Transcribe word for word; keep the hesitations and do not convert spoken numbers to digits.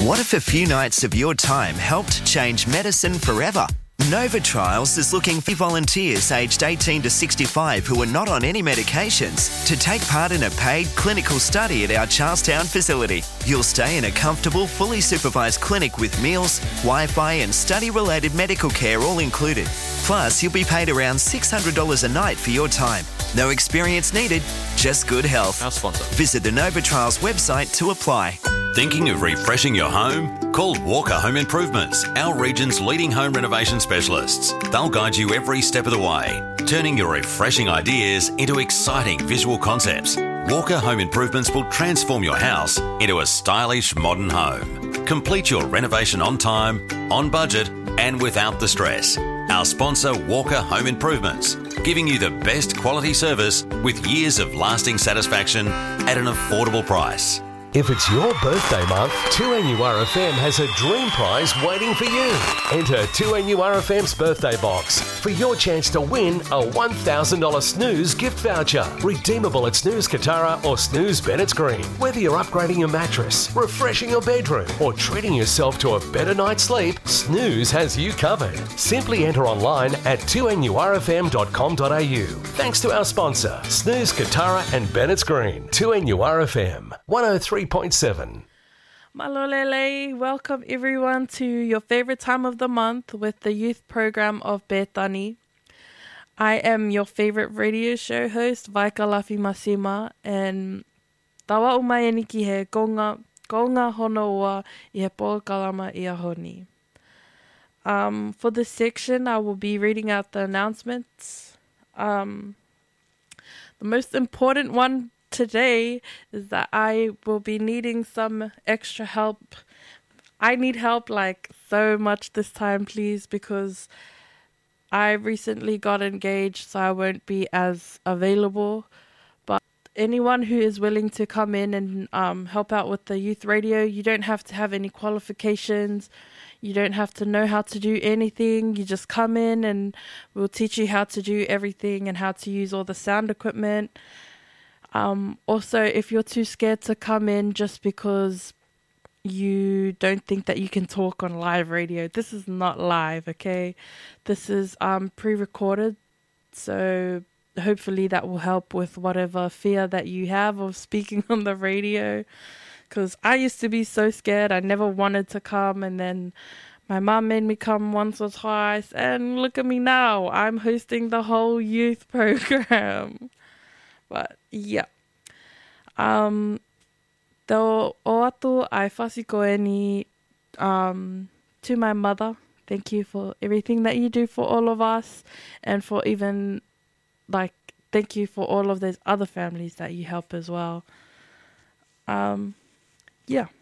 What if a few nights of your time helped change medicine forever? Nova Trials is looking for volunteers aged eighteen to sixty-five who are not on any medications to take part in a paid clinical study at our Charlestown facility. You'll stay in a comfortable, fully supervised clinic with meals, Wi-Fi and study-related medical care all included. Plus, you'll be paid around six hundred dollars a night for your time. No experience needed, just good health. Our sponsor. Visit the Nova Trials website to apply. Thinking of refreshing your home? Call Walker Home Improvements, our region's leading home renovation specialists. They'll guide you every step of the way, turning your refreshing ideas into exciting visual concepts. Walker Home Improvements will transform your house into a stylish modern home. Complete your renovation on time, on budget, and without the stress. Our sponsor, Walker Home Improvements, giving you the best quality service with years of lasting satisfaction at an affordable price. If it's your birthday month, two N U R F M has a dream prize waiting for you. Enter two N U R F M's birthday box for your chance to win a one thousand dollars Snooze gift voucher. Redeemable at Snooze Katara or Snooze Bennett's Green. Whether you're upgrading your mattress, refreshing your bedroom, or treating yourself to a better night's sleep, Snooze has you covered. Simply enter online at two N U R F M dot com dot a u. Thanks to our sponsor, Snooze Katara and Bennett's Green. two N U R F M, one oh three point seven. Malolele, welcome everyone to your favorite time of the month with the youth program of Bethany. I am your favorite radio show host, Vaika Lafi Masima, and tawa umai ani ki he konga, konga hono ua I he pōkalama I a honi. Um, for this section, I will be reading out the announcements. Um, the most important one today is that I will be needing some extra help. I need help like so much this time, please, because I recently got engaged, so I won't be as available. But anyone who is willing to come in and um, help out with the youth radio, you don't have to have any qualifications. You don't have to know how to do anything. You just come in and we'll teach you how to do everything and how to use all the sound equipment. Um, also, if you're too scared to come in just because you don't think that you can talk on live radio, this is not live, okay? This is um, pre-recorded, so hopefully that will help with whatever fear that you have of speaking on the radio. Because I used to be so scared, I never wanted to come, and then my mom made me come once or twice, and look at me now, I'm hosting the whole youth program. But yeah, um, the o atu ai whasikoeni um, to my mother. Thank you for everything that you do for all of us, and for even like thank you for all of those other families that you help as well. Um, yeah.